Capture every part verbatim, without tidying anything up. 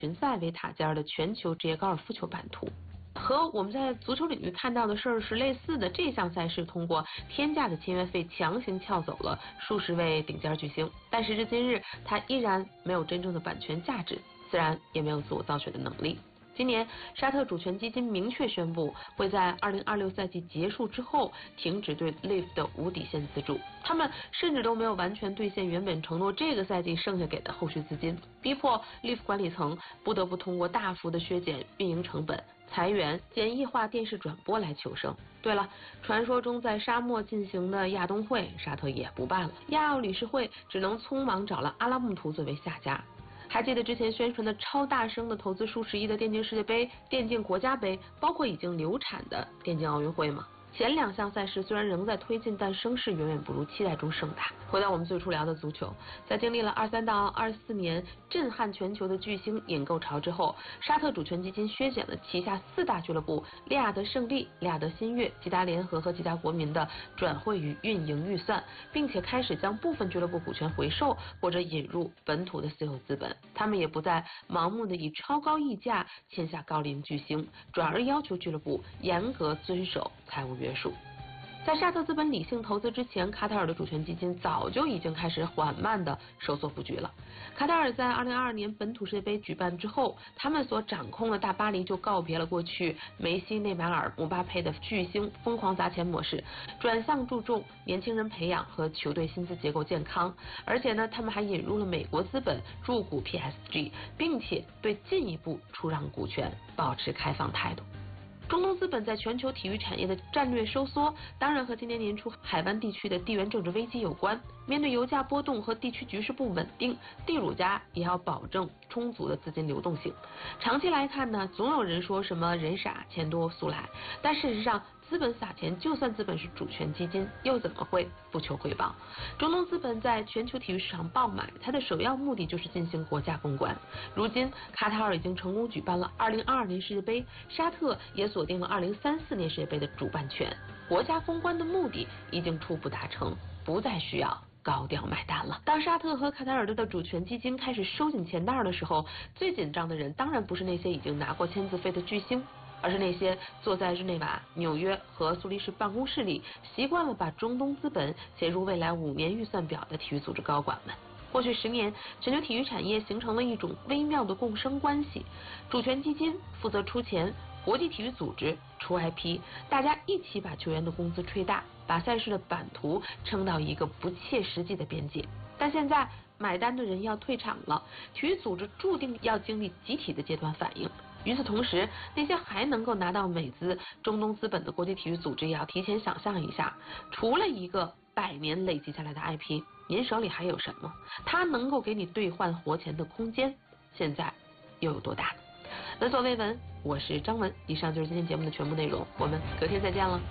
群赛为塔尖的全球职业高尔夫球版图。和我们在足球领域看到的事儿是类似的，这项赛事通过天价的签约费强行撬走了数十位顶尖巨星，但时至今日，它依然没有真正的版权价值，自然也没有自我造血的能力。今年，沙特主权基金明确宣布，会在二零二六赛季结束之后停止对 L I V 的无底线资助。他们甚至都没有完全兑现原本承诺这个赛季剩下给的后续资金，逼迫 L I V 管理层不得不通过大幅的削减运营成本、裁员、简易化电视转播来求生。对了，传说中在沙漠进行的亚冬会，沙特也不办了，亚奥理事会只能匆忙找了阿拉木图作为下家。还记得之前宣传的超大声的投资数十亿的电竞世界杯、电竞国家杯，包括已经流产的电竞奥运会吗？前两项赛事虽然仍在推进，但声势远远不如期待中盛大。回到我们最初聊的足球，在经历了二三到二四年震撼全球的巨星引购潮之后，沙特主权基金削减了旗下四大俱乐部利雅得胜利、利雅得新月、吉达联合和吉达国民的转会与运营预算，并且开始将部分俱乐部股权回售或者引入本土的私有资本。他们也不再盲目的以超高溢价签下高龄巨星，转而要求俱乐部严格遵守财务约束。在沙特资本理性投资之前，卡塔尔的主权基金早就已经开始缓慢的收缩布局了。卡塔尔在二零二二年本土世界杯举办之后，他们所掌控的大巴黎就告别了过去梅西、内马尔、姆巴佩的巨星疯狂砸钱模式，转向注重年轻人培养和球队薪资结构健康。而且呢，他们还引入了美国资本入股 P S G， 并且对进一步出让股权保持开放态度。中东资本在全球体育产业的战略收缩，当然和今年年初海湾地区的地缘政治危机有关。面对油价波动和地区局势不稳定，地主家也要保证充足的资金流动性。长期来看呢，总有人说什么人傻钱多速来，但事实上，资本撒钱，就算资本是主权基金，又怎么会不求回报？中东资本在全球体育市场爆买，它的首要目的就是进行国家公关。如今，卡塔尔已经成功举办了二零二二年世界杯，沙特也锁定了二零三四年世界杯的主办权。国家公关的目的已经初步达成，不再需要高调买单了。当沙特和卡塔尔的主权基金开始收紧钱袋的时候，最紧张的人当然不是那些已经拿过签字费的巨星，而是那些坐在日内瓦、纽约和苏黎世办公室里，习惯了把中东资本写入未来五年预算表的体育组织高管们。过去十年，全球体育产业形成了一种微妙的共生关系，主权基金负责出钱，国际体育组织出 I P， 大家一起把球员的工资吹大，把赛事的版图撑到一个不切实际的边界。但现在买单的人要退场了，体育组织注定要经历集体的阶段反应。与此同时，那些还能够拿到美资中东资本的国际体育组织也要提前想象一下，除了一个百年累积下来的 I P， 您手里还有什么？它能够给你兑换活钱的空间，现在又有多大？闻所未闻，我是张文，以上就是今天节目的全部内容，我们隔天再见了。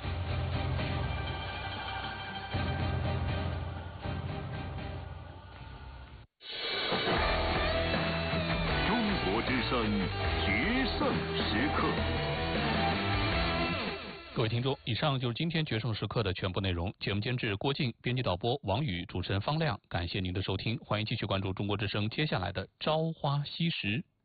中国之声决胜时刻。 各位听众，以上就是今天决胜时刻的全部内容。节目监制郭靖，编辑导播王宇，主持人方亮。感谢您的收听，欢迎继续关注中国之声接下来的朝花夕拾。